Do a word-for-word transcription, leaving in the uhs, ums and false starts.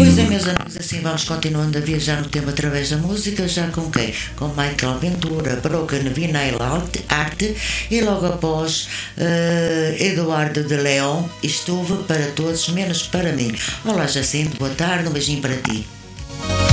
Pois é, meus amigos, assim vamos continuando a viajar no tempo através da música, já com quem? Com Michael Ventura, Broken Vinyl Art e logo após uh, Eduardo de León, Estuve para todos, menos para mim. Olá Jacinto, boa tarde, um beijinho para ti.